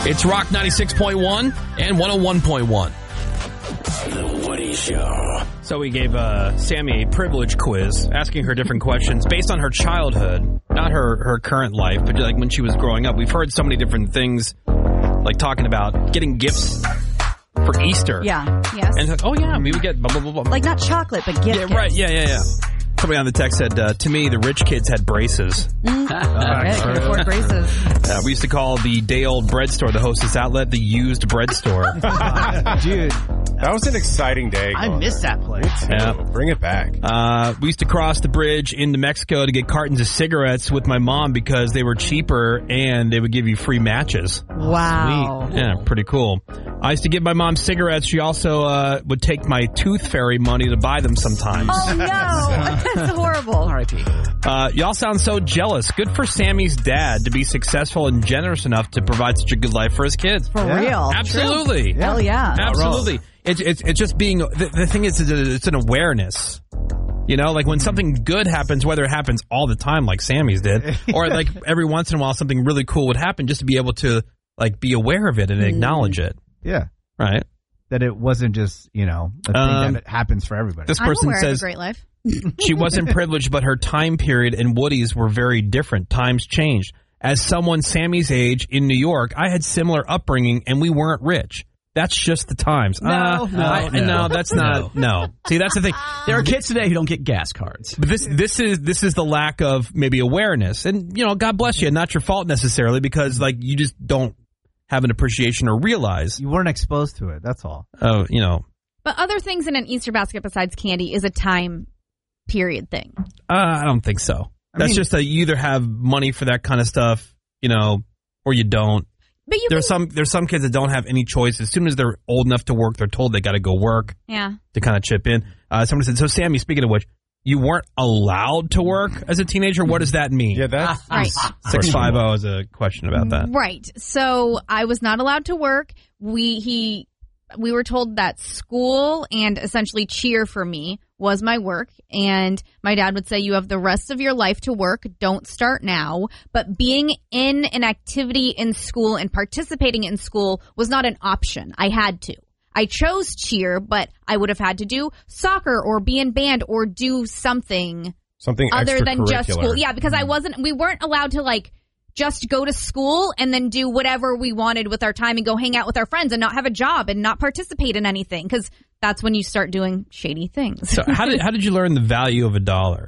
It's Rock 96.1 and 101.1. The Woody Show. So we gave Sammy a privilege quiz, asking her different questions based on her childhood, not her current life, but like when she was growing up. We've heard so many different things, like talking about getting gifts for Easter. Yeah. Yes. And like, oh yeah, we would get blah, blah, blah, blah. Like not chocolate, but gift. Yeah, right. Yeah. Somebody on the text said, to me, the rich kids had braces. Right, can afford braces. We used to call the day-old bread store, the Hostess Outlet, the used bread store. Dude, that was an exciting day. I miss that place. Yeah. Bring it back. We used to cross the bridge into Mexico to get cartons of cigarettes with my mom because they were cheaper and they would give you free matches. Wow. Yeah, pretty cool. I used to give my mom cigarettes. She also would take my tooth fairy money to buy them sometimes. Oh, no. That's horrible. R.I.P. Y'all sound so jealous. Good for Sammy's dad to be successful and generous enough to provide such a good life for his kids. For real. Absolutely. True. Hell yeah. Absolutely. It's just being, the thing is, it's an awareness. You know, like when something good happens, whether it happens all the time like Sammy's did, or like every once in a while something really cool would happen, just to be able to like be aware of it and acknowledge it. Yeah. Right. That it wasn't just, a thing that happens for everybody. This person I'm aware says of a great life. she wasn't privileged, but her time period and Woody's were very different. Times changed. As someone Sammy's age in New York, I had similar upbringing and we weren't rich. That's just the times. No, that's not. No. See, that's the thing. There are kids today who don't get gas cards. But this is the lack of maybe awareness. And, God bless you. Not your fault necessarily because, like, you just don't have an appreciation or realize. You weren't exposed to it. That's all. Oh, But other things in an Easter basket besides candy is a time period thing. I don't think so. That's just that you either have money for that kind of stuff, or you don't. But there's some kids that don't have any choice. As soon as they're old enough to work, they're told they got to go work. Yeah. To kind of chip in. Somebody said, so Sammy, speaking of which, you weren't allowed to work as a teenager? What does that mean? Yeah, that's right. 650 is a question about that. Right. So I was not allowed to work. We were told that school and essentially cheer for me was my work. And my dad would say, you have the rest of your life to work. Don't start now. But being in an activity in school and participating in school was not an option. I had to. I chose cheer, but I would have had to do soccer or be in band or do something other than just school. Yeah, because we weren't allowed to just go to school and then do whatever we wanted with our time and go hang out with our friends and not have a job and not participate in anything because that's when you start doing shady things. So how did you learn the value of $1?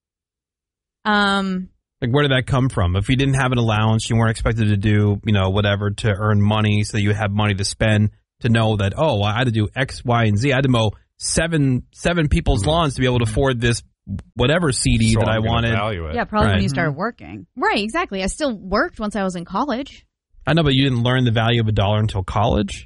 Where did that come from? If you didn't have an allowance, you weren't expected to do, whatever to earn money so you have money to spend to know that, I had to do X, Y, and Z. I had to mow seven people's lawns to be able to afford this whatever CD that I wanted. Yeah, probably when you started working. Right, exactly. I still worked once I was in college. I know, but you didn't learn the value of $1 until college?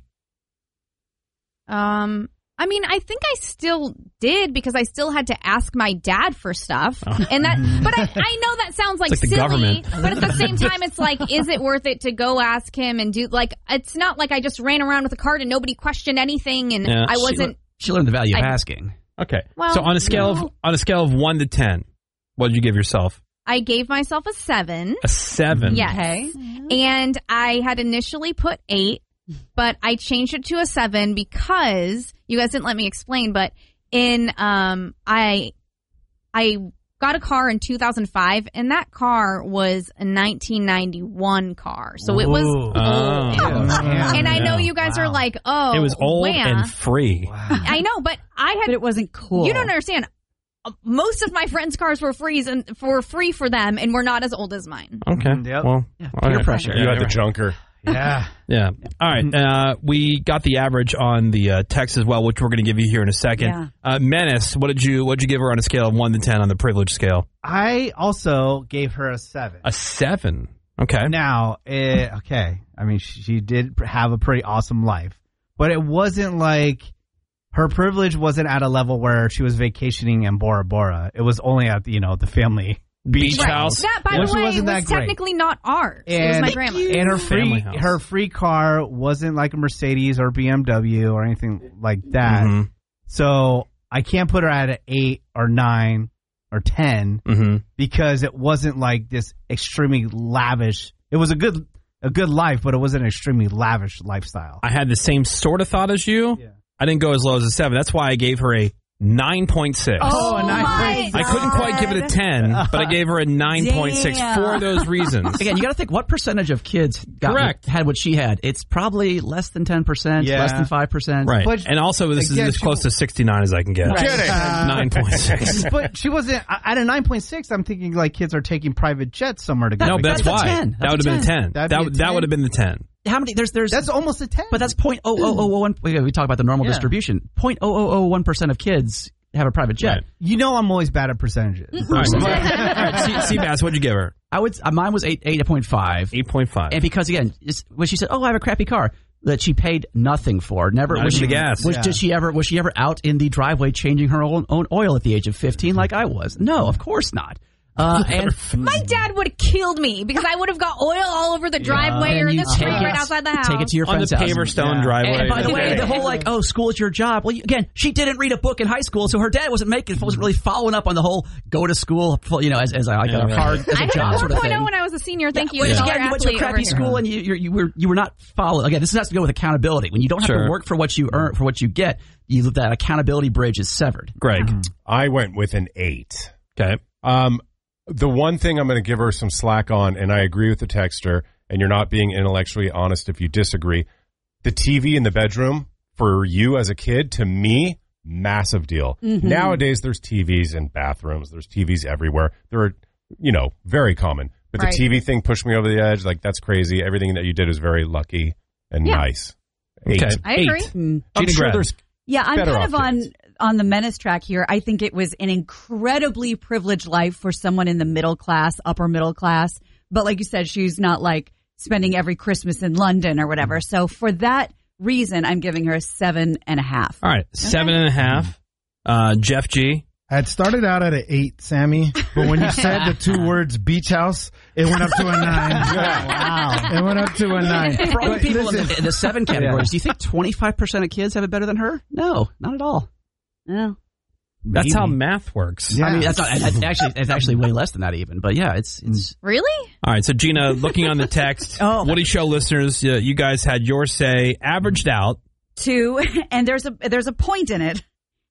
I think I still did because I still had to ask my dad for stuff. And that, but I know that sounds like the silly, government. But at the same time, it's like, is it worth it to go ask him and do, it's not like I just ran around with a card and nobody questioned anything and I wasn't. She learned the value of asking. Okay. Well, so on a scale of 1 to 10, what did you give yourself? I gave myself a 7. A 7? Yes. Okay. And I had initially put 8, but I changed it to a 7 because you guys didn't let me explain, but I got a car in 2005 and that car was a 1991 car. So it was old. And I know you guys are like, oh, it was old and free. Wow. I know, but But it wasn't cool. You don't understand. Most of my friends' cars were free for them and were not as old as mine. Okay. Yep. Well, peer pressure. You had the junker. Yeah. Yeah. All right. We got the average on the text as well, which we're going to give you here in a second. Yeah. Menace, what did you give her on a scale of 1 to 10 on the privilege scale? I also gave her a 7. A 7. Okay. Now, okay. I mean, she did have a pretty awesome life, but it wasn't like her privilege wasn't at a level where she was vacationing in Bora Bora. It was only at the family beach house. That, by the way, was technically not ours. It was my grandma's. And her free car wasn't like a Mercedes or BMW or anything like that. Mm-hmm. So I can't put her at an 8 or 9 or 10 because it wasn't like this extremely lavish. It was a good a good life, but it wasn't an extremely lavish lifestyle. I had the same sort of thought as you. Yeah. I didn't go as low as a 7. That's why I gave her a 9.6. Oh, a 9.6. I couldn't quite give it a 10, but I gave her a 9.6 for those reasons. Again, you got to think what percentage of kids had what she had. It's probably less than 10%, Yeah. less than 5%. Right. But and also, this again, is as close to 69 as I can get. Right. 9.6. But she wasn't at a 9.6. I'm thinking like kids are taking private jets somewhere to go. No, but that's That's a why. 10. That would have been a 10. That'd be a 10? That would have been the 10. How many? There's That's almost a 10. but that's 0.0001. We talk about the normal Yeah. distribution. 0.0001% of kids have a private jet. Right. You know I'm always bad at percentages. All right. Seabass, what'd you give her? Mine was 8.5. 8.5. And because again, when she said, "Oh, I have a crappy car," that she paid nothing for, never Not was even she the gas. Was she ever out in the driveway changing her own oil at the age of 15 like I was? No, of course not. And My dad would have killed me because I would have got oil all over the driveway or and in you the street take right outside the house. Take it to your On the friend's house. Paverstone driveway. And by the way, Okay. the whole like, oh, school is your job. Well, again, she didn't read a book in high school, so her dad wasn't really following up on the whole go to school, as a hard as a I had job a sort of 4.0 thing. when I was a senior. Thank you. Well, Dollar again, you went to a athlete crappy over here. school and you were not following. Again, this has to go with accountability. When you don't have Sure. to work for what you earn, for what you get, that accountability bridge is severed. Greg. I went with an 8. Okay. The one thing I'm going to give her some slack on, and I agree with the texter, and you're not being intellectually honest if you disagree, the TV in the bedroom for you as a kid, to me, massive deal. Nowadays, there's TVs in bathrooms. There's TVs everywhere. They're, very common. But Right. the TV thing pushed me over the edge. Like, that's crazy. Everything that you did is very lucky and Yeah. nice. 8. Okay. I agree. 8. I'm Gina sure Grad. there's Yeah, I'm better kind of off kids. on the menace track here. I think it was an incredibly privileged life for someone in the middle class, upper middle class. But like you said, she's not like spending every Christmas in London or whatever. So for that reason, I'm giving her a 7.5. All right. 7.5. Jeff G. I had started out at an 8, Sammy, but when you said the 2 words beach house, it went up to a 9. Wow. It went up to a 9. For all the But people listen, in the 7 categories, do you think 25% of kids have it better than her? No, not at all. Oh. That's how math works. Yeah. I mean, that's not it's actually way less than that even. But yeah, it's Really? All right. So, Gina, looking on the text, Woody Show listeners, you guys had your say averaged out. 2, and there's a point in it.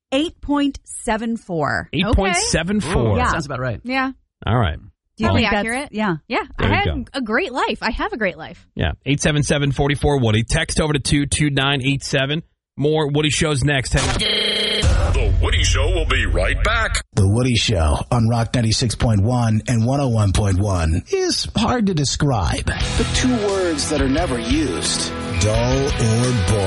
8.74. 8.74. Yeah. sounds about right. Yeah. All right. Do you Probably think that's- accurate. Yeah. Yeah. There I you had go. a great life. I have a great life. Yeah. 877-44 Woody. Text over to 22987. More Woody Shows next. Hang on. The Woody Show will be right back. The Woody Show on Rock 96.1 and 101.1 is hard to describe. The 2 words that are never used, dull or boring.